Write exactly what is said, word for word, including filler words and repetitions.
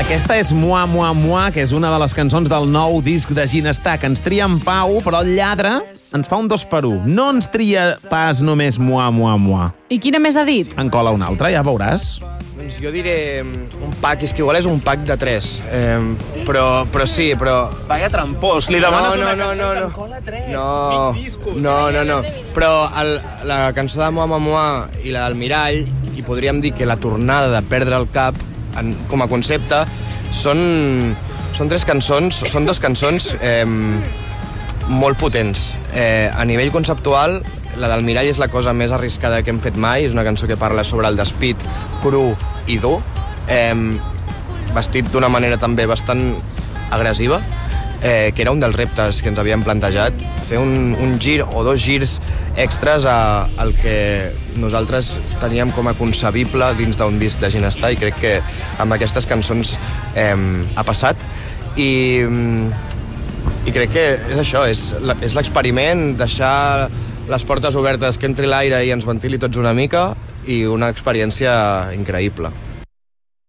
Aquesta és Mua Mua Mua, que és una de les cançons del nou disc de Ginestar, que ens tria en Pau, però el lladre ens fa un dos per un. No ens tria pas només Mua Mua Mua. I quina més ha dit? En cola una altra, ja veuràs. Doncs jo diré un pack, és que igual és un pack de tres. Eh, però, però sí, però... Vaya trampós, li demanes no, no, una no, cançó no, que no. en cola tres. No, mig discos. no, no, no. Però el, la cançó de Mua Mua Mua i la del Mirall, i podríem dir que la tornada de Perdre el cap, en, com a concepte, són, són tres cançons, són dues cançons eh, molt potents. Eh, a nivell conceptual, la del Mirall és la cosa més arriscada que hem fet mai, és una cançó que parla sobre el despit cru i dur, eh, vestit d'una manera també bastant agressiva, eh, que era un dels reptes que ens havíem plantejat, fer un, un gir o dos girs extras a, al que nosaltres teníem com a concebible dins d'un disc de Ginestar, i crec que amb aquestes cançons eh, ha passat. I, i crec que és això, és, és l'experiment, deixar les portes obertes, que entri l'aire i ens ventili tots una mica, i una experiència increïble.